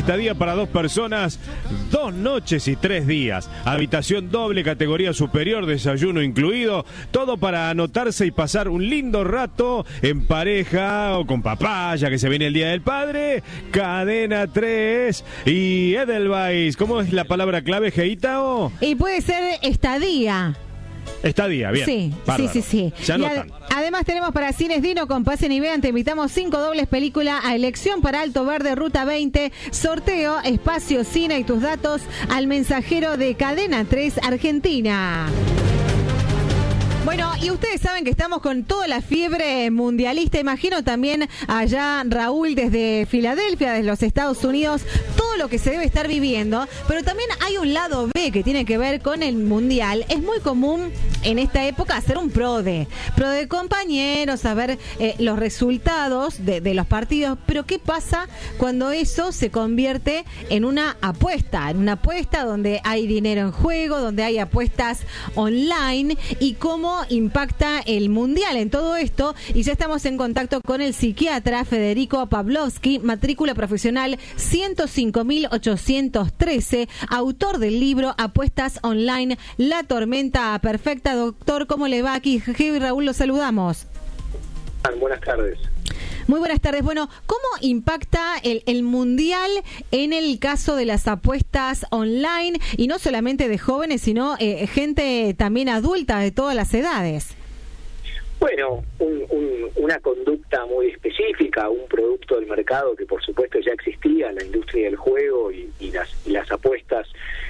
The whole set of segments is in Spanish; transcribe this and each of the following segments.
estadía para 2 personas, 2 noches y 3 días. Habitación doble, categoría superior, desayuno incluido. Todo para anotarse y pasar un lindo rato en pareja o con papá, ya que se viene el Día del Padre. Cadena 3 y Edelweiss. ¿Cómo es la palabra clave, Geitao? Y puede ser estadía. Estadía, bien. Sí, bárbaro. sí. Ya anotan. Además tenemos para Cines Dino con Pasen y Vean, te invitamos 5 dobles película a elección para Alto Verde, Ruta 20, sorteo, espacio, cine y tus datos al mensajero de Cadena 3 Argentina. Bueno, y ustedes saben que estamos con toda la fiebre mundialista. Imagino también allá Raúl desde Filadelfia, desde los Estados Unidos, todo lo que se debe estar viviendo. Pero también hay un lado B que tiene que ver con el mundial. Es muy común en esta época hacer un pro de compañeros, saber los resultados de los partidos. Pero ¿qué pasa cuando eso se convierte en una apuesta? En una apuesta donde hay dinero en juego, donde hay apuestas online y cómo impacta el mundial en todo esto. Y ya estamos en contacto con el psiquiatra Federico Pavlovsky, matrícula profesional 105.813, autor del libro Apuestas Online, La Tormenta Perfecta. Doctor, ¿cómo le va? Aquí Geo y Raúl los saludamos. Buenas tardes. Muy buenas tardes. Bueno, ¿cómo impacta el mundial en el caso de las apuestas online? Y no solamente de jóvenes, sino gente también adulta de todas las edades. Bueno, una conducta muy específica, un producto del mercado que por supuesto ya existía, la industria del juego y las apuestas,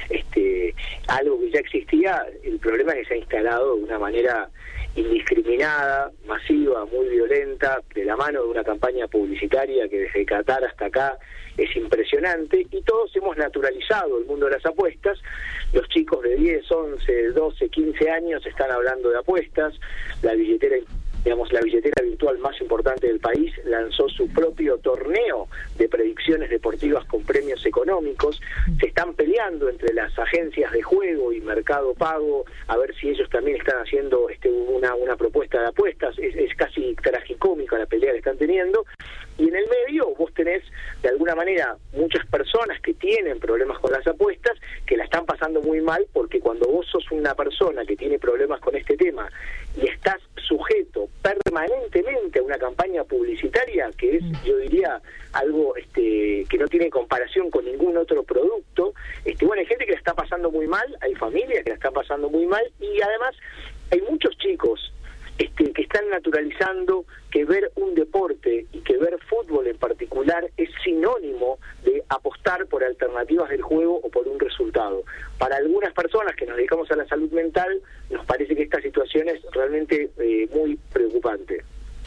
algo que ya existía. El problema es que se ha instalado de una manera indiscriminada, masiva, muy violenta, de la mano de una campaña publicitaria que desde Qatar hasta acá es impresionante, y todos hemos naturalizado el mundo de las apuestas. Los chicos de 10, 11, 12, 15 años están hablando de apuestas. La billetera virtual más importante del país lanzó su propio torneo de predicciones deportivas con premios económicos. Se están peleando entre las agencias de juego y Mercado Pago a ver si ellos también están haciendo una propuesta de apuestas. Es casi tragicómica la pelea que están teniendo. Y en el medio vos tenés, de alguna manera, muchas personas que tienen problemas con las apuestas, que la están pasando muy mal, porque cuando vos sos una persona que tiene problemas con este tema y estás sujeto permanentemente a una campaña publicitaria, que es, yo diría, algo que no tiene comparación con ningún otro producto, bueno, hay gente que la está pasando muy mal, hay familias que la están pasando muy mal, y además hay muchos chicos que están naturalizando que ver un deporte y que ver fútbol en particular es sinónimo de apostar por alternativas del juego o por un resultado. Para algunas personas que nos dedicamos a la salud mental, nos parece que esta situación es realmente muy preocupante.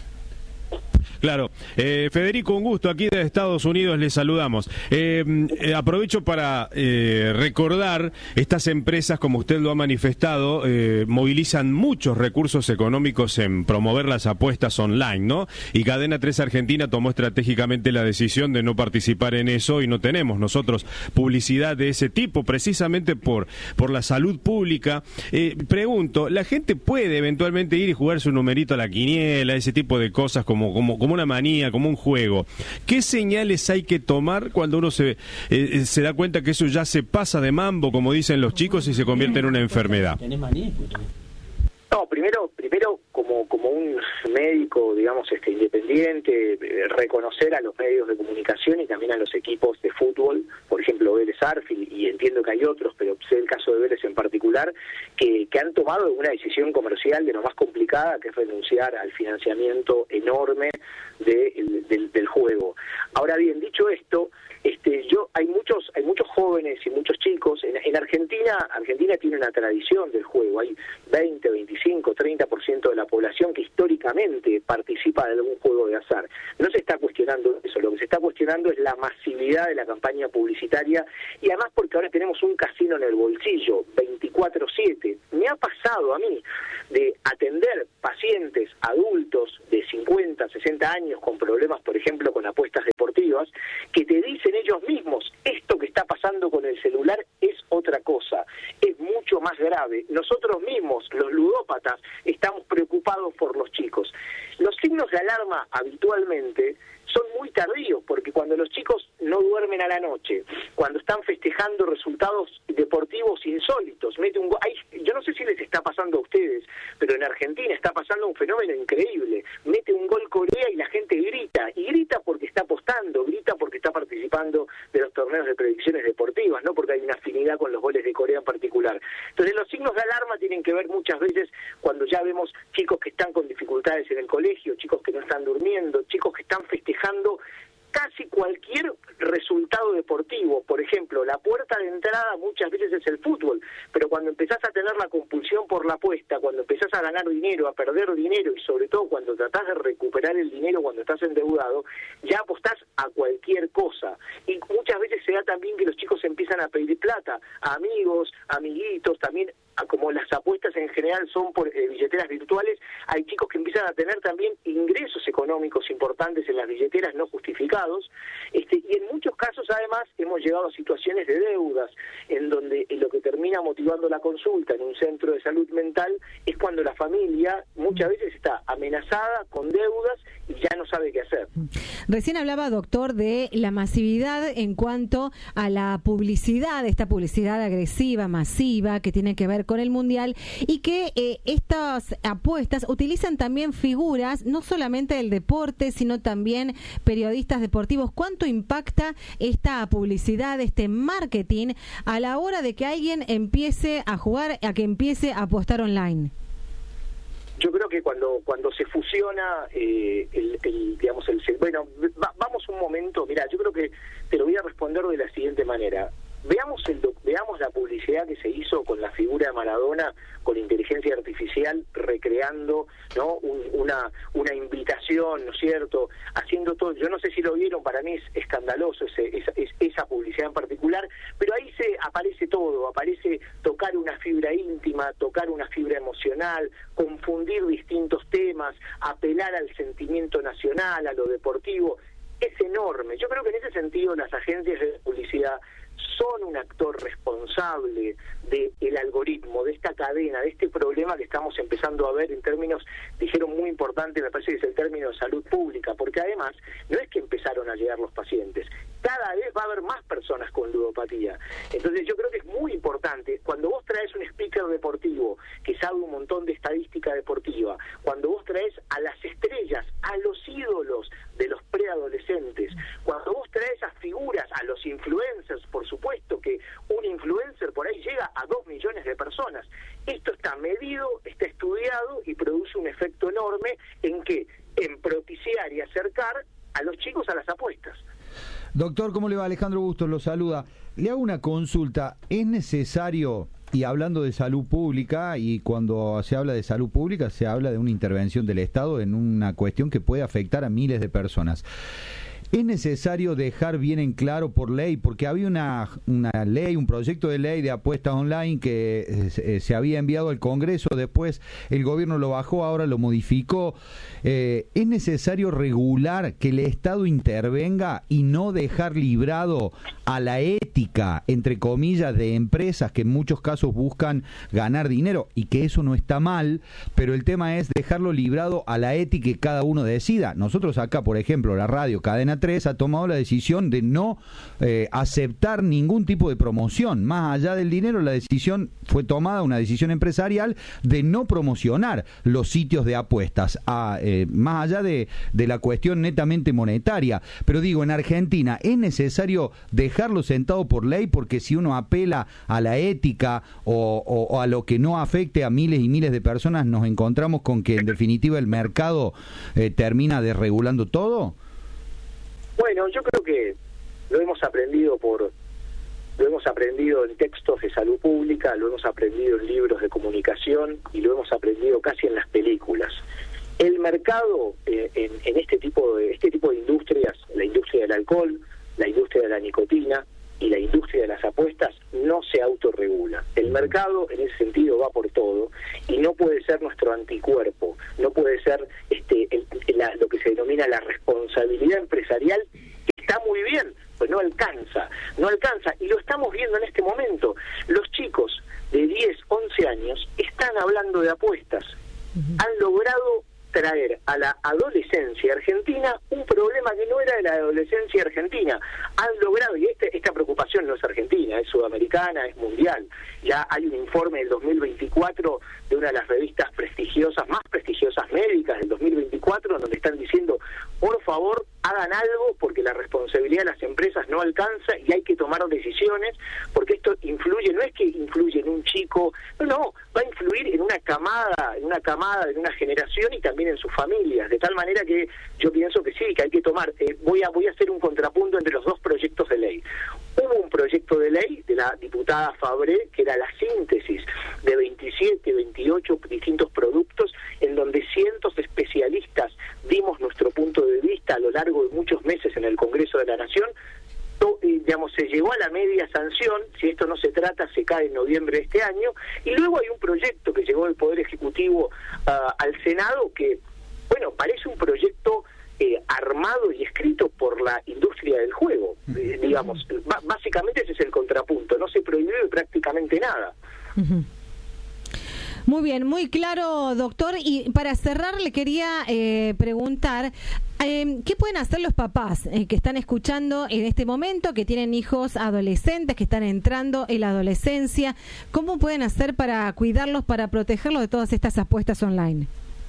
Claro. Federico, un gusto. Aquí de Estados Unidos les saludamos. Aprovecho para recordar, estas empresas, como usted lo ha manifestado, movilizan muchos recursos económicos en promover las apuestas online, ¿no? Y Cadena 3 Argentina tomó estratégicamente la decisión de no participar en eso, y no tenemos nosotros publicidad de ese tipo, precisamente por la salud pública. Pregunto, ¿la gente puede eventualmente ir y jugar su numerito a la quiniela, ese tipo de cosas como una manía, como un juego? ¿Qué señales hay que tomar cuando uno se da cuenta que eso ya se pasa de mambo, como dicen los chicos, y se convierte en una enfermedad? No, primero como un médico, digamos, independiente, reconocer a los medios de comunicación y también a los equipos de fútbol, por ejemplo Vélez Arfield, y entiendo que hay otros, pero sé el caso de Vélez en particular, que han tomado una decisión comercial de lo más complicada, que es renunciar al financiamiento enorme del juego. Ahora bien, dicho esto, hay muchos jóvenes y muchos chicos en Argentina tiene una tradición del juego. Hay 20, 25, 30% de la población que históricamente participa de algún juego de azar. No se está cuestionando eso, lo que se está cuestionando es la masividad de la campaña publicitaria, y además porque ahora tenemos un casino en el bolsillo 24/7. Me ha pasado a mí de atender pacientes adultos de 50, 60 años con problemas, por ejemplo, con apuestas deportivas, que te dicen ellos mismos: esto que está pasando con el celular es otra cosa, es mucho más grave. Nosotros mismos, los ludópatas, estamos preocupados por los chicos. Los signos de alarma habitualmente son muy tardíos, porque cuando los chicos no duermen duermen a la noche, cuando están festejando resultados deportivos insólitos, mete un gol. Yo no sé si les está pasando a ustedes, pero en Argentina está pasando un fenómeno increíble. Mete un gol Corea y la gente grita, y grita porque está apostando, grita porque está participando de los torneos de predicciones deportivas, no porque hay una afinidad con los goles de Corea en particular. Entonces los signos de alarma tienen que ver muchas veces cuando ya vemos chicos que están con dificultades en el colegio, chicos que no están durmiendo, chicos que están festejando casi cualquier resultado deportivo. Por ejemplo, la puerta de entrada muchas veces es el fútbol, pero cuando empezás a tener la compulsión por la apuesta, cuando empezás a ganar dinero, a perder dinero, y sobre todo cuando tratás de recuperar el dinero cuando estás endeudado, ya apostás a cualquier cosa. Y muchas veces se da también que los chicos empiezan a pedir plata a amigos, amiguitos, también como las apuestas en general son por billeteras virtuales, hay chicos que empiezan a tener también ingresos económicos importantes en las billeteras no justificados, y en muchos casos además hemos llegado a situaciones de deudas, en donde lo que termina motivando la consulta en un centro de salud mental es cuando la familia muchas veces está amenazada con deudas y ya no sabe qué hacer. Recién hablaba, doctor, de la masividad en cuanto a la publicidad, esta publicidad agresiva, masiva, que tiene que ver con el Mundial, y que estas apuestas utilizan también figuras, no solamente del deporte, sino también periodistas deportivos. ¿Cuánto impacta esta publicidad, este marketing, a la hora de que alguien empiece a jugar, a que empiece a apostar online? Yo creo que cuando se fusiona vamos un momento, mira, yo creo que te lo voy a responder de la siguiente manera. Veamos la publicidad que se hizo con la figura de Maradona, con inteligencia artificial, recreando, ¿no?, una invitación, ¿no es cierto?, haciendo todo. Yo no sé si lo vieron, para mí es escandaloso esa publicidad en particular, pero ahí aparece todo, aparece tocar una fibra íntima, tocar una fibra emocional, confundir distintos temas, apelar al sentimiento nacional, a lo deportivo. Es enorme. Yo creo que en ese sentido las agencias de publicidad son un actor responsable del algoritmo, de esta cadena, de este problema que estamos empezando a ver en términos, dijeron muy importante, me parece que es el término de salud pública, porque además no es que empezaron a llegar los pacientes, cada vez va a haber más personas con ludopatía. Entonces yo creo que es muy importante, cuando vos traes un speaker deportivo que sabe un montón de estadística deportiva, cuando vos traes a las estrellas, a los ídolos de los preadolescentes, cuando vos traes a figuras, a los influencers, por supuesto que un influencer por ahí llega a 2 millones de personas. Esto está medido, está estudiado y produce un efecto enorme en propiciar y acercar a los chicos a las apuestas. Doctor, ¿cómo le va? Alejandro Bustos lo saluda. Le hago una consulta. ¿Es necesario, y hablando de salud pública, y cuando se habla de salud pública se habla de una intervención del Estado en una cuestión que puede afectar a miles de personas, es necesario dejar bien en claro por ley, porque había una ley, un proyecto de ley de apuestas online que se había enviado al Congreso, después el gobierno lo bajó, ahora lo modificó? ¿Es necesario regular, que el Estado intervenga y no dejar librado a la ética, entre comillas, de empresas que en muchos casos buscan ganar dinero, y que eso no está mal, pero el tema es dejarlo librado a la ética y que cada uno decida? Nosotros acá, por ejemplo, la radio Cadena 3 ha tomado la decisión de no aceptar ningún tipo de promoción. Más allá del dinero, la decisión fue tomada, una decisión empresarial, de no promocionar los sitios de apuestas, más allá de la cuestión netamente monetaria. Pero digo, en Argentina es necesario dejarlo sentado por ley, porque si uno apela a la ética o a lo que no afecte a miles y miles de personas, nos encontramos con que en definitiva el mercado termina desregulando todo. Bueno, yo creo que lo hemos aprendido en textos de salud pública, lo hemos aprendido en libros de comunicación y lo hemos aprendido casi en las películas. El mercado en este tipo de industrias, la industria del alcohol, la industria de la nicotina y la industria de las apuestas, no se autorregula. El mercado en ese sentido va por todo y no puede ser nuestro anticuerpo, no puede ser lo que se denomina la responsabilidad empresarial, que está muy bien, pues no alcanza, y lo estamos viendo en este momento. Los chicos de 10, 11 años están hablando de apuestas, han logrado traer a la adolescencia argentina un problema que no era de la adolescencia argentina. Han logrado, y latinoamericana, es mundial. Ya hay un informe del 2024 de una de las revistas prestigiosas, más prestigiosas médicas del 2024, donde están diciendo, por favor, hagan algo porque la responsabilidad de las empresas no alcanza y hay que tomar decisiones, porque esto influye, no es que influye en un chico, no, va a influir en una camada, en una generación y también en sus familias, de tal manera que yo pienso que sí, que hay que tomar, voy a hacer un contrapunto entre los dos proyectos de ley. Hubo un proyecto de ley de la diputada Fabré, que era la síntesis de 27, 28 distintos productos, en donde cientos de especialistas dimos nuestro punto de vista a lo largo de muchos meses en el Congreso de la Nación. Se llegó a la media sanción, si esto no se trata, se cae en noviembre de este año, y luego hay un proyecto que llegó del Poder Ejecutivo al Senado que, bueno, parece un proyecto armado y escrito por la industria del juego, digamos, básicamente ese es el contrapunto, no se prohíbe prácticamente nada. Uh-huh. Muy bien, muy claro, doctor. Y para cerrar, le quería preguntar, ¿qué pueden hacer los papás que están escuchando en este momento, que tienen hijos adolescentes, que están entrando en la adolescencia? ¿Cómo pueden hacer para cuidarlos, para protegerlos de todas estas apuestas online?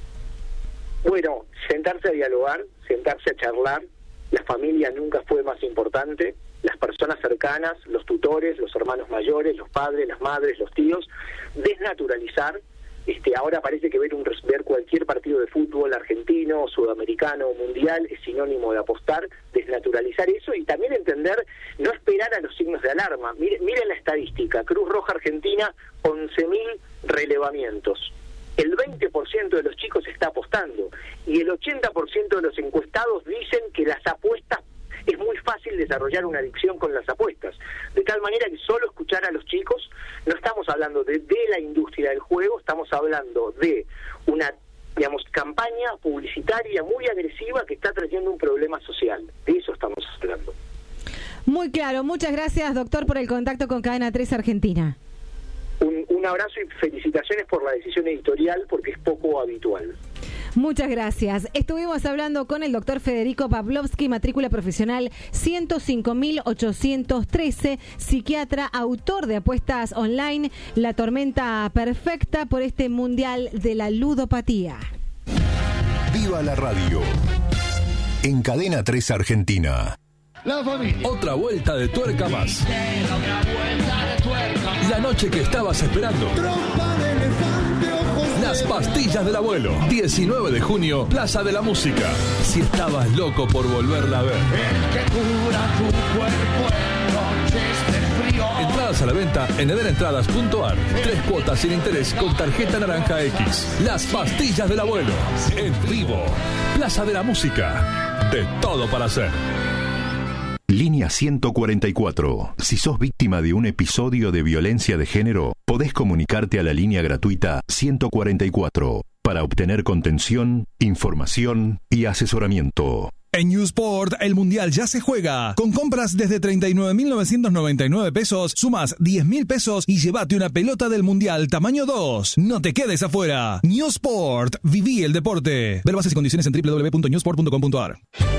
Bueno, sentarse a dialogar, sentarse a charlar. La familia nunca fue más importante. Las personas cercanas, los tutores, los hermanos mayores, los padres, las madres, los tíos, desnaturalizar. Ahora parece que ver cualquier partido de fútbol argentino, sudamericano, mundial es sinónimo de apostar, desnaturalizar eso y también entender, no esperar a los signos de alarma. Miren la estadística, Cruz Roja Argentina, 11.000 relevamientos. El 20% de los chicos está apostando y el 80% de los encuestados dicen que las apuestas es muy fácil desarrollar una adicción con las apuestas, de tal manera que solo escuchar a los chicos, no estamos hablando de la industria del juego, estamos hablando de una, campaña publicitaria muy agresiva que está trayendo un problema social, de eso estamos hablando. Muy claro, muchas gracias, doctor, por el contacto con Cadena 3 Argentina. Un abrazo y felicitaciones por la decisión editorial, porque es poco habitual. Muchas gracias. Estuvimos hablando con el doctor Federico Pavlovsky, matrícula profesional 105.813, psiquiatra, autor de Apuestas Online, La Tormenta Perfecta, por este Mundial de la Ludopatía. ¡Viva la radio! En Cadena 3 Argentina. La familia. Otra vuelta de tuerca más. La noche que estabas esperando. Las pastillas del abuelo. 19 de junio, Plaza de la Música. Si estabas loco por volverla a ver. Entradas a la venta en ederentradas.ar. 3 cuotas sin interés con tarjeta naranja X. Las pastillas del abuelo. En vivo. Plaza de la Música. De todo para hacer. Línea 144. Si sos víctima de un episodio de violencia de género, podés comunicarte a la línea gratuita 144 para obtener contención, información y asesoramiento. En Newsport, el Mundial ya se juega. Con compras desde 39.999 pesos, sumas 10.000 pesos y llévate una pelota del Mundial tamaño 2. No te quedes afuera. Newsport, viví el deporte. Ver bases y condiciones en www.newsport.com.ar.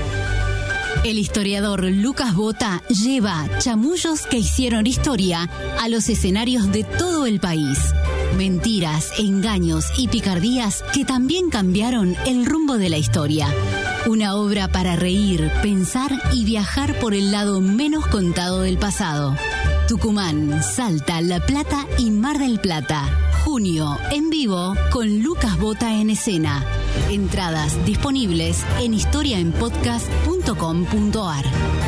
El historiador Lucas Bota lleva chamullos que hicieron historia a los escenarios de todo el país. Mentiras, engaños y picardías que también cambiaron el rumbo de la historia. Una obra para reír, pensar y viajar por el lado menos contado del pasado. Tucumán, Salta, La Plata y Mar del Plata. Junio, en vivo, con Lucas Bota en escena. Entradas disponibles en historiaenpodcast.com.ar.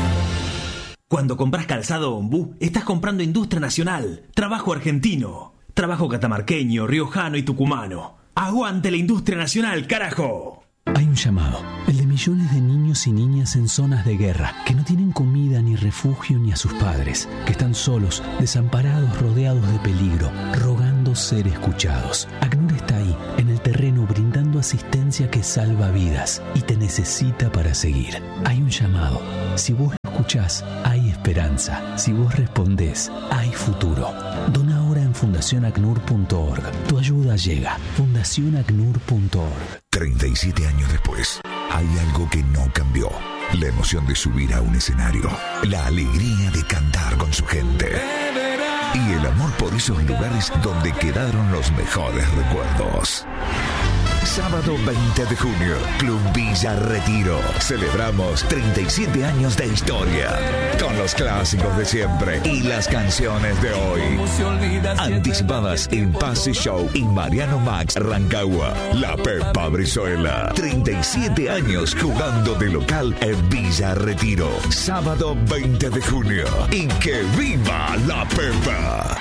Cuando compras calzado Ombú, estás comprando industria nacional, trabajo argentino, trabajo catamarqueño, riojano y tucumano. ¡Aguante la industria nacional, carajo! Hay un llamado, el de millones de niños y niñas en zonas de guerra, que no tienen comida ni refugio ni a sus padres, que están solos, desamparados, rodeados de peligro, rogando ser escuchados. ACNUR está ahí, en el terreno, brindando asistencia que salva vidas y te necesita para seguir. Hay un llamado. Si vos lo escuchás, hay esperanza. Si vos respondés, hay futuro. Dona ahora en fundacionacnur.org. Tu ayuda llega. fundacionacnur.org. 37 años después, hay algo que no cambió. La emoción de subir a un escenario. La alegría de cantar con su gente. y el amor por esos lugares donde quedaron los mejores recuerdos. Sábado 20 de junio, Club Villa Retiro. Celebramos 37 años de historia, con los clásicos de siempre y las canciones de hoy. Anticipadas en Pase Show y Mariano Max Rancagua. La Pepa Brizuela. 37 años jugando de local en Villa Retiro. Sábado 20 de junio. Y que viva la Pepa.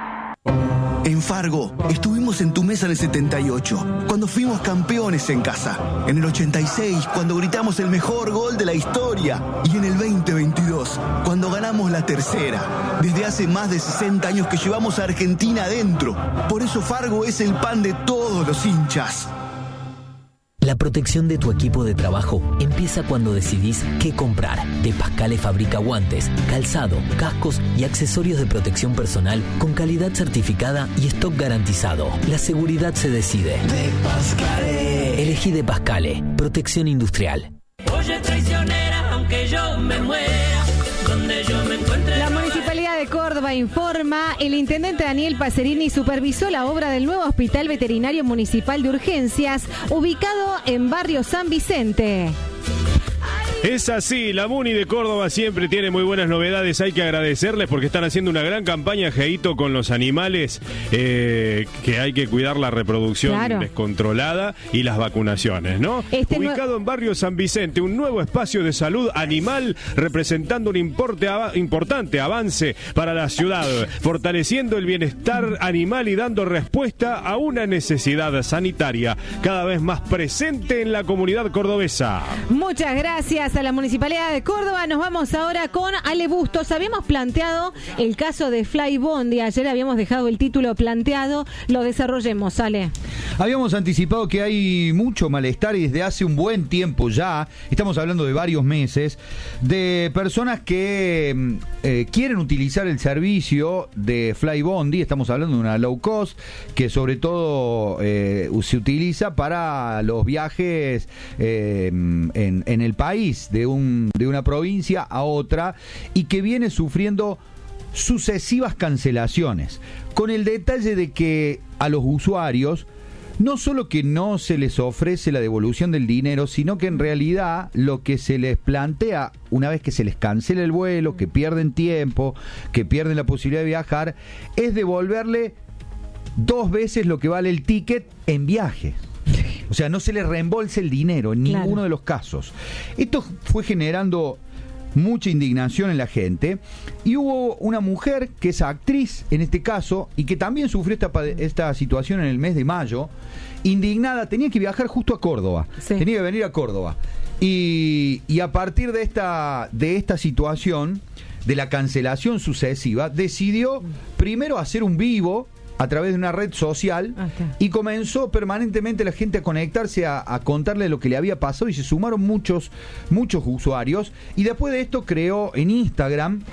En Fargo, estuvimos en tu mesa en el 78, cuando fuimos campeones en casa. En el 86, cuando gritamos el mejor gol de la historia. Y en el 2022, cuando ganamos la tercera. Desde hace más de 60 años que llevamos a Argentina adentro. Por eso Fargo es el pan de todos los hinchas. La protección de tu equipo de trabajo empieza cuando decidís qué comprar. De Pascale fabrica guantes, calzado, cascos y accesorios de protección personal con calidad certificada y stock garantizado. La seguridad se decide. De Pascale. Elegí De Pascale. Protección industrial. Oye, traicionera, aunque yo me muera, donde yo me encuentre. La Municipalidad de Córdoba informa, el intendente Daniel Pacerini supervisó la obra del nuevo Hospital Veterinario Municipal de Urgencias, ubicado en barrio San Vicente. Es así, la Muni de Córdoba siempre tiene muy buenas novedades, hay que agradecerles porque están haciendo una gran campaña, Geito, con los animales, que hay que cuidar la reproducción descontrolada y las vacunaciones, ¿no? Ubicado en barrio San Vicente, un nuevo espacio de salud animal representando un importante avance para la ciudad, fortaleciendo el bienestar animal y dando respuesta a una necesidad sanitaria cada vez más presente en la comunidad cordobesa. Muchas gracias a la Municipalidad de Córdoba. Nos vamos ahora con Ale Bustos. Habíamos planteado el caso de Fly Bondi. Ayer habíamos dejado el título planteado. Lo desarrollemos, Ale. Habíamos anticipado que hay mucho malestar y desde hace un buen tiempo ya, estamos hablando de varios meses, de personas que quieren utilizar el servicio de Fly Bondi. Estamos hablando de una low cost que sobre todo se utiliza para los viajes en el país, de una provincia a otra, y que viene sufriendo sucesivas cancelaciones, con el detalle de que a los usuarios no solo que no se les ofrece la devolución del dinero, sino que en realidad lo que se les plantea una vez que se les cancela el vuelo, que pierden tiempo, que pierden la posibilidad de viajar, es devolverle 2 veces lo que vale el ticket en viaje. O sea, no se le reembolsa el dinero en ninguno de los casos. Esto fue generando mucha indignación en la gente y hubo una mujer que es actriz en este caso y que también sufrió esta situación en el mes de mayo, indignada, tenía que viajar justo a Córdoba, tenía que venir a Córdoba y a partir de esta situación de la cancelación sucesiva decidió primero hacer un vivo a través de una red social y comenzó permanentemente la gente a conectarse, a contarle lo que le había pasado y se sumaron muchos usuarios y después de esto creó en Instagram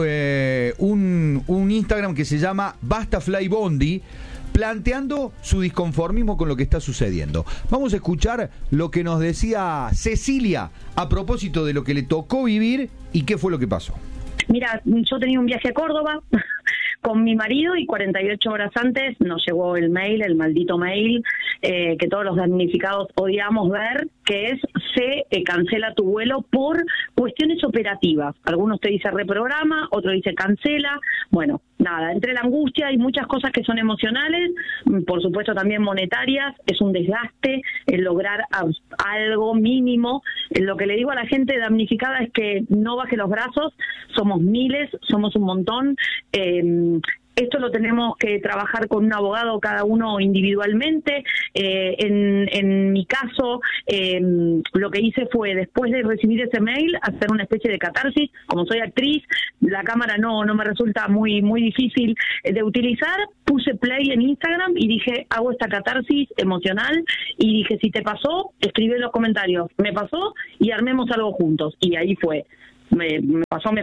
un Instagram que se llama Basta Fly Bondi, planteando su disconformismo con lo que está sucediendo. Vamos a escuchar lo que nos decía Cecilia a propósito de lo que le tocó vivir y qué fue lo que pasó. Mira, yo tenía un viaje a Córdoba con mi marido y 48 horas antes nos llegó el maldito mail, que todos los damnificados odiamos ver, que es se cancela tu vuelo por cuestiones operativas. Algunos te dice reprograma, otro dice cancela. Bueno, nada, entre la angustia hay muchas cosas que son emocionales, por supuesto también monetarias, es un desgaste el lograr algo mínimo. Lo que le digo a la gente damnificada es que no baje los brazos, somos miles, somos un montón. Esto lo tenemos que trabajar con un abogado cada uno individualmente. En mi caso, lo que hice fue, después de recibir ese mail, hacer una especie de catarsis. Como soy actriz, la cámara no me resulta muy difícil de utilizar. Puse play en Instagram y dije, hago esta catarsis emocional. Y dije, si te pasó, escribe en los comentarios, me pasó y armemos algo juntos. Y ahí fue. me pasó,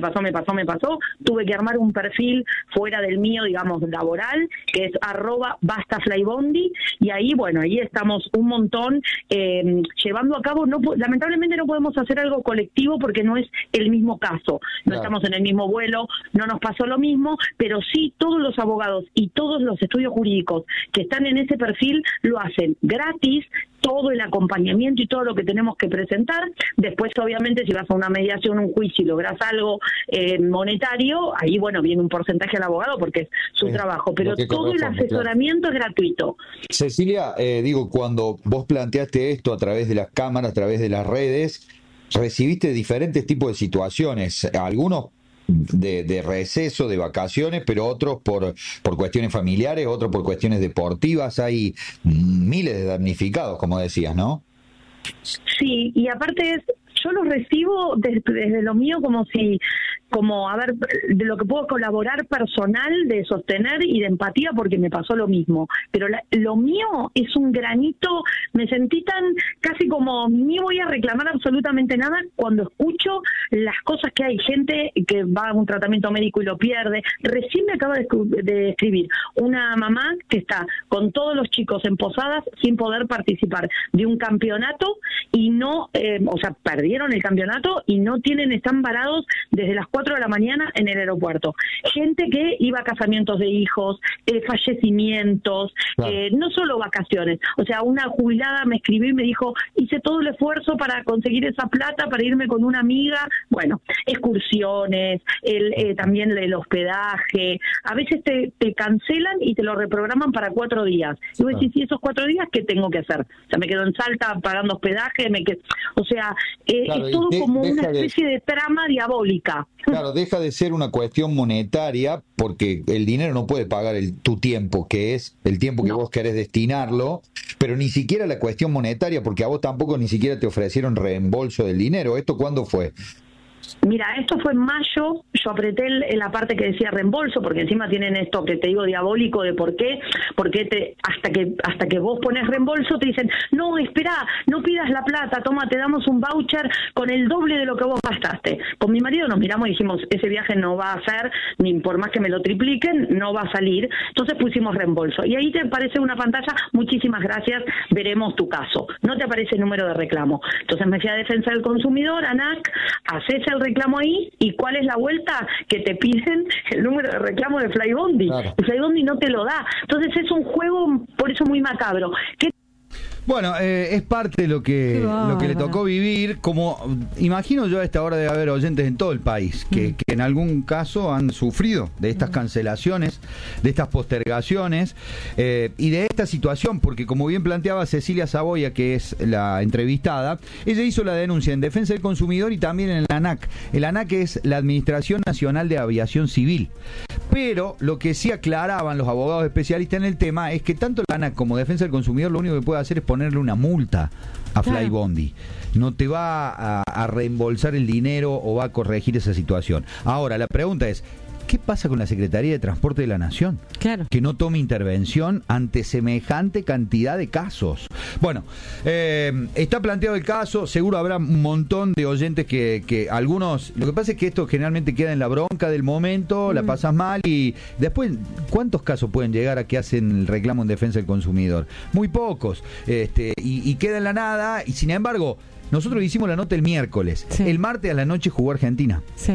tuve que armar un perfil fuera del mío, digamos, laboral, que es @bastaflybondi, y ahí, bueno, ahí estamos un montón llevando a cabo, lamentablemente no podemos hacer algo colectivo porque no es el mismo caso, no estamos en el mismo vuelo, no nos pasó lo mismo, pero sí todos los abogados y todos los estudios jurídicos que están en ese perfil lo hacen gratis, todo el acompañamiento y todo lo que tenemos que presentar. Después, obviamente, si vas a una mediación, un juicio y logras algo monetario, ahí, bueno, viene un porcentaje al abogado porque es su trabajo, pero todo el asesoramiento es gratuito. Cecilia, digo, cuando vos planteaste esto a través de las cámaras, a través de las redes, recibiste diferentes tipos de situaciones, algunos de receso, de vacaciones, pero otros por cuestiones familiares, otros por cuestiones deportivas. Hay miles de damnificados, como decías, ¿no? Sí, y aparte yo los recibo desde lo mío como a ver, de lo que puedo colaborar personal, de sostener y de empatía, porque me pasó lo mismo. Pero lo mío es un granito, me sentí tan casi como ni voy a reclamar absolutamente nada cuando escucho las cosas que hay gente que va a un tratamiento médico y lo pierde. Recién me acaba de escribir una mamá que está con todos los chicos en Posadas sin poder participar de un campeonato y no, o sea, perdieron el campeonato y no están varados desde las 4 de la mañana en el aeropuerto. Gente que iba a casamientos de hijos, fallecimientos, no solo vacaciones. O sea, una jubilada me escribió y me dijo, hice todo el esfuerzo para conseguir esa plata, para irme con una amiga. Bueno, excursiones, también el hospedaje. A veces te cancelan y te lo reprograman para 4 días. Y vos decís, ¿y esos 4 días qué tengo que hacer? O sea, me quedo en Salta pagando hospedaje, o sea, es todo como una especie de trama diabólica. Claro, deja de ser una cuestión monetaria porque el dinero no puede pagar tu tiempo, que es el tiempo que vos querés destinarlo, pero ni siquiera la cuestión monetaria, porque a vos tampoco ni siquiera te ofrecieron reembolso del dinero. ¿Esto cuándo fue? Mira, esto fue en mayo, yo apreté en la parte que decía reembolso, porque encima tienen esto que te digo diabólico de por qué hasta que vos pones reembolso te dicen, no, espera, no pidas la plata, toma, te damos un voucher con el doble de lo que vos gastaste. Con mi marido nos miramos y dijimos, ese viaje no va a ser, ni por más que me lo tripliquen, no va a salir, entonces pusimos reembolso. Y ahí te aparece una pantalla, muchísimas gracias, veremos tu caso. No te aparece el número de reclamo. Entonces me fui a Defensa del Consumidor, ANAC, haces el reclamo ahí, y ¿cuál es la vuelta? Que te piden el número de reclamo de Flybondi. Claro. El Flybondi no te lo da. Entonces es un juego, por eso muy macabro. Bueno, es parte de lo que le tocó vivir. Como imagino yo, a esta hora debe haber oyentes en todo el país que en algún caso han sufrido de estas cancelaciones, de estas postergaciones y de esta situación, porque como bien planteaba Cecilia Saboya, que es la entrevistada, ella hizo la denuncia en Defensa del Consumidor y también en la ANAC. El ANAC es la Administración Nacional de Aviación Civil. Pero lo que sí aclaraban los abogados especialistas en el tema es que tanto la ANAC como Defensa del Consumidor lo único que puede hacer es ponerle una multa a Flybondi. No te va a reembolsar el dinero o va a corregir esa situación. Ahora, la pregunta es, ¿qué pasa con la Secretaría de Transporte de la Nación? Claro. Que no tome intervención ante semejante cantidad de casos. Bueno, está planteado el caso, seguro habrá un montón de oyentes que algunos... Lo que pasa es que esto generalmente queda en la bronca del momento, la pasas mal y después, ¿cuántos casos pueden llegar a que hacen el reclamo en defensa del consumidor? Muy pocos. Y queda en la nada, y sin embargo, nosotros hicimos la nota el miércoles. Sí. El martes a la noche jugó Argentina. Sí.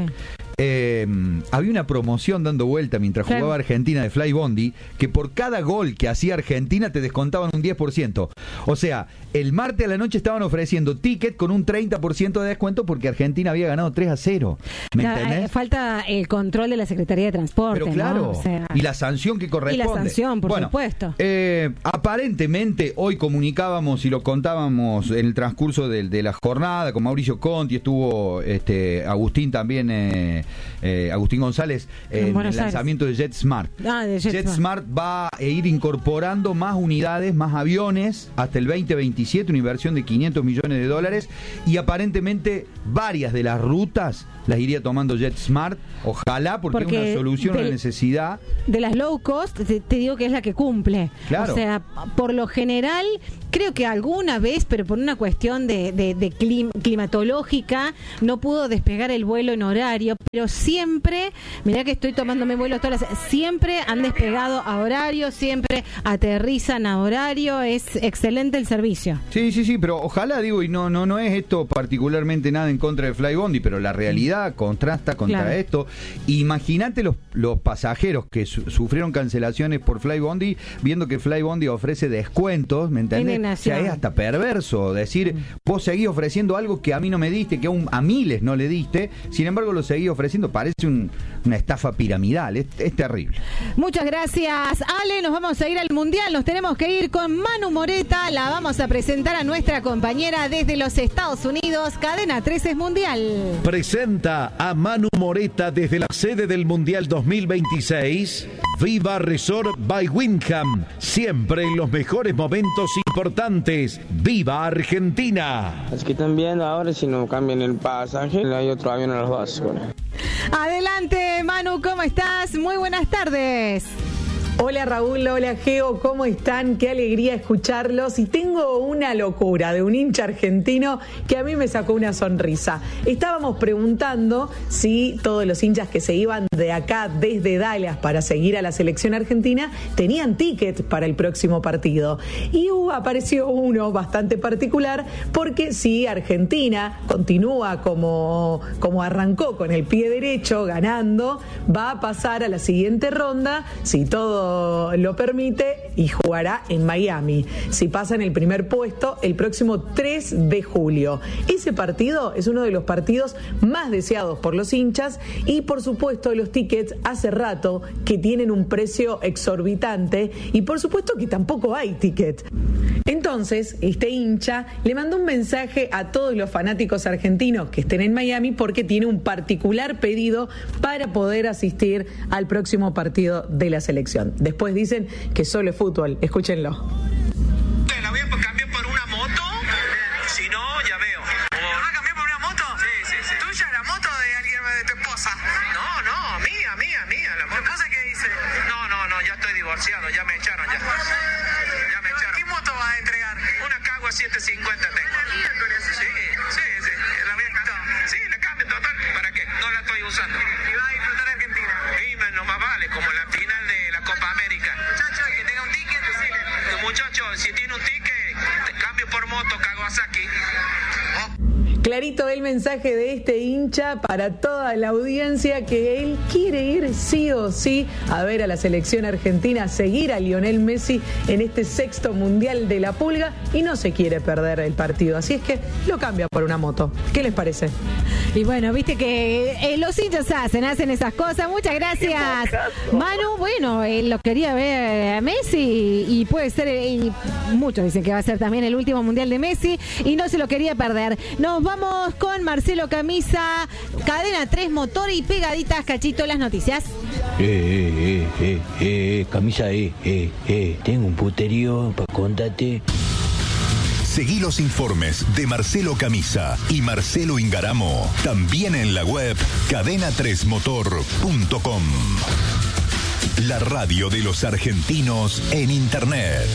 Había una promoción dando vuelta mientras jugaba Argentina de Flybondi, que por cada gol que hacía Argentina te descontaban un 10%. O sea, el martes a la noche estaban ofreciendo ticket con un 30% de descuento porque Argentina había ganado 3-0. ¿Me entendés? Falta el control de la Secretaría de Transporte. Pero claro, ¿no? O sea, y la sanción que corresponde. Y la sanción, por supuesto. Aparentemente, hoy comunicábamos y lo contábamos en el transcurso de la jornada con Mauricio Conti, estuvo Agustín también... Agustín González en el lanzamiento de JetSmart. JetSmart va a ir incorporando más unidades, más aviones hasta el 2027, una inversión de $500 millones, y aparentemente varias de las rutas las iría tomando JetSmart, ojalá, porque es una solución a la necesidad. De las low cost, te digo que es la que cumple. Claro. O sea, por lo general, creo que alguna vez, pero por una cuestión de climatológica, no pudo despegar el vuelo en horario, pero siempre, mirá que estoy tomándome vuelos siempre han despegado a horario, siempre aterrizan a horario, es excelente el servicio. Sí, pero ojalá, digo, y no es esto particularmente nada en contra de Flybondi, pero la realidad contrasta contra esto. Imagínate los pasajeros que sufrieron cancelaciones por Flybondi, viendo que Flybondi ofrece descuentos, ¿me entendés? O sea, es hasta perverso decir, vos seguís ofreciendo algo que a mí no me diste, que a miles no le diste, sin embargo lo seguís ofreciendo, parece una estafa piramidal, es terrible. Muchas gracias, Ale, nos vamos a ir al Mundial, nos tenemos que ir con Manu Moreta, la vamos a presentar a nuestra compañera desde los Estados Unidos, Cadena 3 es Mundial. Presenta a Manu Moreta desde la sede del Mundial 2026, Viva Resort by Wyndham, siempre en los mejores momentos importantes. ¡Viva Argentina! Así que están viendo ahora si no cambian el pasaje, hay otro avión a las 2. Adelante, Manu, ¿cómo estás? Muy buenas tardes. Hola Raúl, hola Geo, ¿cómo están? Qué alegría escucharlos. Y tengo una locura de un hincha argentino que a mí me sacó una sonrisa. Estábamos preguntando si todos los hinchas que se iban de acá desde Dallas para seguir a la selección argentina tenían ticket para el próximo partido. Y apareció uno bastante particular, porque si Argentina continúa como arrancó, con el pie derecho, ganando, va a pasar a la siguiente ronda, si todo lo permite, y jugará en Miami. Si pasa en el primer puesto el próximo 3 de julio. Ese partido es uno de los partidos más deseados por los hinchas, y por supuesto los tickets hace rato que tienen un precio exorbitante, y por supuesto que tampoco hay ticket. Entonces este hincha le mandó un mensaje a todos los fanáticos argentinos que estén en Miami, porque tiene un particular pedido para poder asistir al próximo partido de la selección. Después dicen que solo es fútbol. Escúchenlo. La voy a cambiar por una moto. Si no, ya veo. ¿Vas a cambiar por una moto? Sí. ¿Tuya la moto de alguien, de tu esposa? No, mía. La moto. ¿Tu esposa qué dice? No, ya estoy divorciado. Ya me echaron ya. ¿Qué moto vas a entregar? Una Cagua 750 tengo. Sí. La voy a cambiar. Sí, la cambio total. ¿Para qué? No la estoy usando. ¿Y vas a disfrutar de Argentina? Sí, no más vale, como la final de la Copa América. Muchacho, que tenga un ticket, decirle. Muchacho, si tiene un ticket, te cambio por moto Kawasaki. Clarito el mensaje de este hincha para toda la audiencia, que él quiere ir sí o sí a ver a la selección argentina, seguir a Lionel Messi en este 6º Mundial de la Pulga, y no se quiere perder el partido. Así es que lo cambia por una moto. ¿Qué les parece? Y bueno, viste que los hinchas hacen esas cosas. Muchas gracias, Manu. Bueno, él lo quería ver a Messi, y puede ser, y muchos dicen que va a ser también el último Mundial de Messi, y no se lo quería perder. Nos vamos con Marcelo Camisa, Cadena 3 Motor, y pegaditas, Cachito, las noticias. Camisa, tengo un puterío para contarte. Seguí los informes de Marcelo Camisa y Marcelo Ingaramo también en la web cadena3motor.com. La radio de los argentinos en Internet.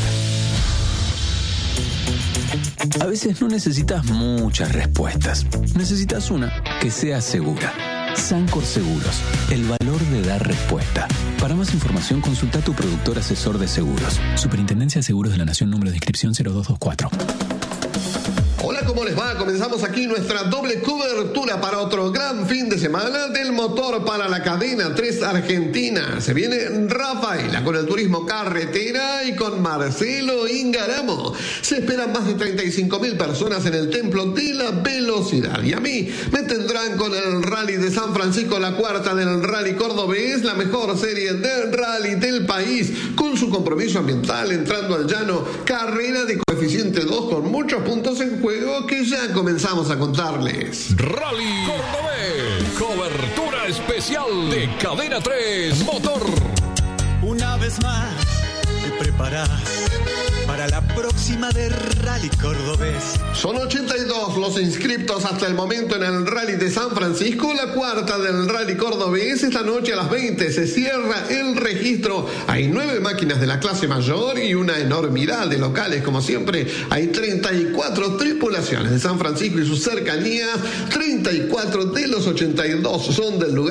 A veces no necesitas muchas respuestas. Necesitas una que sea segura. Sancor Seguros, el valor de dar respuesta. Para más información, consulta a tu productor asesor de seguros. Superintendencia de Seguros de la Nación, número de inscripción 0224. Hola, ¿cómo les va? Comenzamos aquí nuestra doble cobertura para otro gran fin de semana del motor para la Cadena 3 Argentina. Se viene Rafaela con el turismo carretera y con Marcelo Ingaramo. Se esperan más de 35.000 personas en el Templo de la Velocidad. Y a mí me tendrán con el Rally de San Francisco, la cuarta del Rally Cordobés, la mejor serie del rally del país, con su compromiso ambiental, entrando al llano, carrera de coeficiente 2 con muchos puntos en juego que ya comenzamos a contarles. Rally Cordobés, cobertura especial de Cadena 3 Motor. Una vez más te preparas para la próxima de Rally Cordobés. Son 82 los inscriptos hasta el momento en el Rally de San Francisco, la cuarta del Rally Cordobés. Esta noche a las 20 se cierra el registro. Hay 9 máquinas de la clase mayor y una enormidad de locales. Como siempre, hay 34 tripulaciones de San Francisco y sus cercanías. 34 de los 82 son del lugar